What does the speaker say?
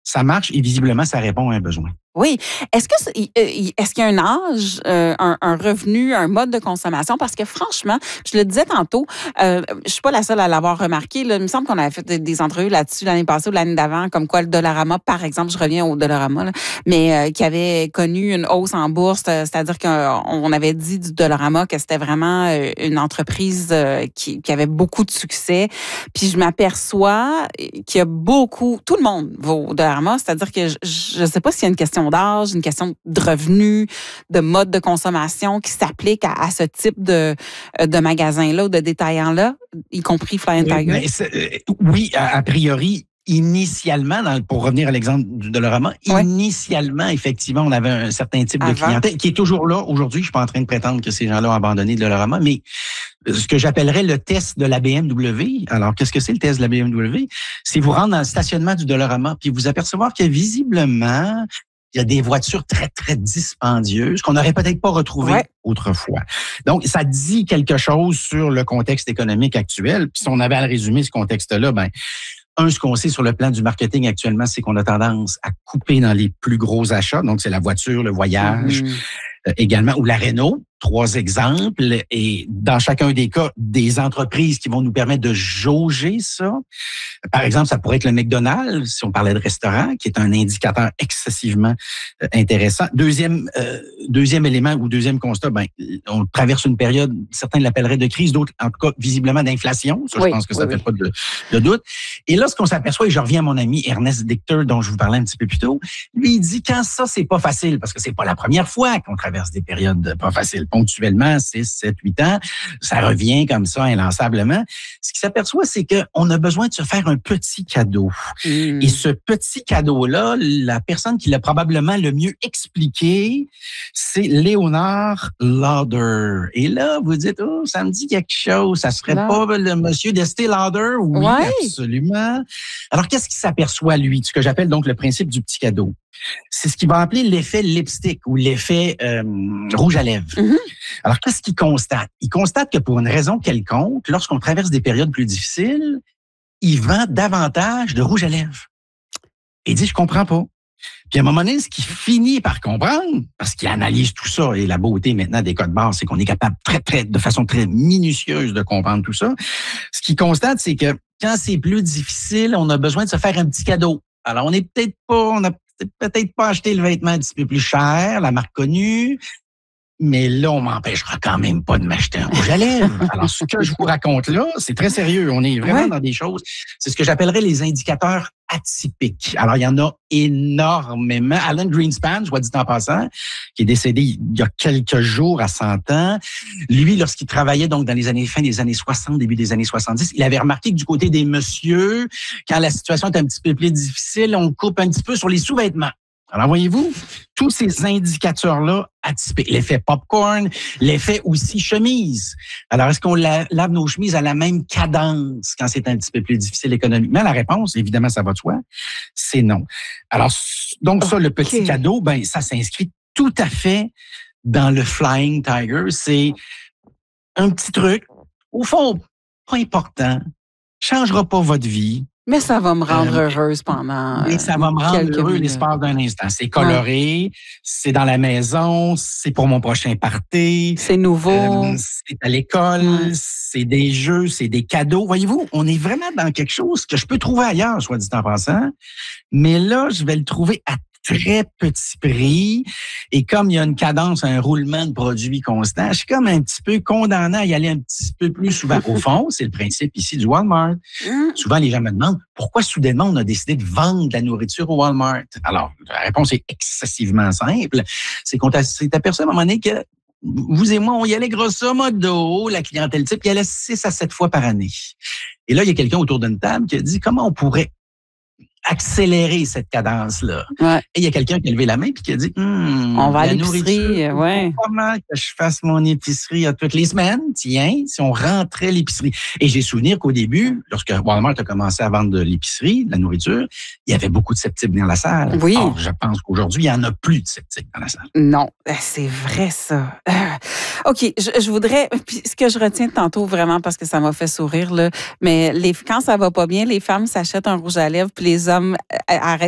Ça marche et visiblement, ça répond à un besoin. Oui. Est-ce qu'il y a un âge, un revenu, un mode de consommation? Parce que franchement, je le disais tantôt, je suis pas la seule à l'avoir remarqué. Là. Il me semble qu'on avait fait des entrevues là-dessus l'année passée ou l'année d'avant, comme quoi le Dollarama, par exemple, je reviens au Dollarama, là, mais qui avait connu une hausse en bourse, c'est-à-dire qu'on avait dit du Dollarama que c'était vraiment une entreprise qui avait beaucoup de succès. Puis je m'aperçois qu'il y a tout le monde va au Dollarama, c'est-à-dire que je sais pas s'il y a une question d'âge, une question de revenus, de mode de consommation qui s'applique à ce type de magasin-là ou de détaillant-là, y compris Flying Tiger? Oui, a priori, initialement, pour revenir à l'exemple du Dollarama, initialement, effectivement, on avait un certain type de clientèle qui est toujours là. Aujourd'hui, je suis pas en train de prétendre que ces gens-là ont abandonné le Dollarama, mais ce que j'appellerais le test de la BMW. Alors, qu'est-ce que c'est le test de la BMW? C'est vous rendre dans le stationnement du Dollarama puis vous apercevoir que visiblement, il y a des voitures très, très dispendieuses qu'on n'aurait peut-être pas retrouvées autrefois. Donc, ça dit quelque chose sur le contexte économique actuel. Puis si on avait à le résumer, ce contexte-là, ce qu'on sait sur le plan du marketing actuellement, c'est qu'on a tendance à couper dans les plus gros achats. Donc, c'est la voiture, le voyage, également, ou la Renault. 3 exemples. Et dans chacun des cas, des entreprises qui vont nous permettre de jauger ça. Par exemple, ça pourrait être le McDonald's, si on parlait de restaurant, qui est un indicateur excessivement intéressant. Deuxième élément ou deuxième constat, on traverse une période, certains l'appelleraient de crise, d'autres, en tout cas, visiblement d'inflation. Ça, je pense que ça fait pas de doute. Et là, ce qu'on s'aperçoit, et je reviens à mon ami Ernest Dichter, dont je vous parlais un petit peu plus tôt, lui, il dit quand ça, c'est pas facile, parce que c'est pas la première fois qu'on traverse des périodes pas faciles. Ponctuellement, 6, 7, 8 ans, ça revient comme ça inlassablement. Ce qui s'aperçoit, c'est qu'on a besoin de se faire un petit cadeau. Et ce petit cadeau-là, la personne qui l'a probablement le mieux expliqué, c'est Léonard Lauder. Et là, vous dites, ça me dit quelque chose. Ça serait pas le monsieur d'Estée Lauder? Oui, absolument. Alors, qu'est-ce qu'il s'aperçoit, lui? Ce que j'appelle donc le principe du petit cadeau. C'est ce qu'il va appeler l'effet lipstick ou l'effet rouge à lèvres. Alors, qu'est-ce qu'il constate? Il constate que pour une raison quelconque, lorsqu'on traverse des périodes plus difficiles, il vend davantage de rouge à lèvres. Et il dit, je comprends pas. Puis à un moment donné, ce qu'il finit par comprendre, parce qu'il analyse tout ça, et la beauté maintenant des codes barres, c'est qu'on est capable de façon très minutieuse de comprendre tout ça. Ce qu'il constate, c'est que quand c'est plus difficile, on a besoin de se faire un petit cadeau. Alors, on n'a peut-être pas acheté le vêtement un petit peu plus cher, la marque connue, mais là, on m'empêchera quand même pas de m'acheter un rouge à lèvres. Alors, ce que je vous raconte là, c'est très sérieux. On est vraiment dans des choses, c'est ce que j'appellerais les indicateurs atypiques. Alors, il y en a énormément. Alan Greenspan, soit dit en passant, qui est décédé il y a quelques jours à 100 ans. Lui, lorsqu'il travaillait donc dans les fin des années 60, début des années 70, il avait remarqué que du côté des messieurs, quand la situation est un petit peu plus difficile, on coupe un petit peu sur les sous-vêtements. Alors, voyez-vous, tous ces indicateurs-là atypiques, l'effet popcorn, l'effet aussi chemise. Alors, est-ce qu'on lave nos chemises à la même cadence quand c'est un petit peu plus difficile économiquement? La réponse, évidemment, ça va de soi, c'est non. Alors, donc ça, le petit cadeau, ça s'inscrit tout à fait dans le Flying Tiger. C'est un petit truc, au fond, pas important, changera pas votre vie. Mais ça va me rendre heureuse pendant mais ça va me rendre heureux l'espace d'un instant. C'est coloré, c'est dans la maison, c'est pour mon prochain party. C'est nouveau. C'est à l'école, c'est des jeux, c'est des cadeaux. Voyez-vous, on est vraiment dans quelque chose que je peux trouver ailleurs, soit dit en passant. Mais là, je vais le trouver à très petit prix. Et comme il y a une cadence, un roulement de produits constant, je suis comme un petit peu condamné à y aller un petit peu plus souvent. Au fond, c'est le principe ici du Walmart. Souvent, les gens me demandent pourquoi soudainement on a décidé de vendre de la nourriture au Walmart. Alors, la réponse est excessivement simple. C'est qu'on s'est aperçu à un moment donné que vous et moi, on y allait grosso modo, la clientèle type, il y allait 6 à 7 fois par année. Et là, il y a quelqu'un autour d'une table qui a dit comment on pourrait accélérer cette cadence-là. Et il y a quelqu'un qui a levé la main et qui a dit on va à l'épicerie, comment que je fasse mon épicerie à toutes les semaines? Tiens, si on rentrait l'épicerie. Et j'ai souvenir qu'au début, lorsque Walmart a commencé à vendre de l'épicerie, de la nourriture, il y avait beaucoup de sceptiques dans la salle. Oui. Or, je pense qu'aujourd'hui, il n'y en a plus de sceptiques dans la salle. Non, c'est vrai ça. OK, je voudrais, puis ce que je retiens tantôt vraiment parce que ça m'a fait sourire, là, mais quand ça va pas bien, les femmes s'achètent un rouge à lèvres puis les hommes arrêtent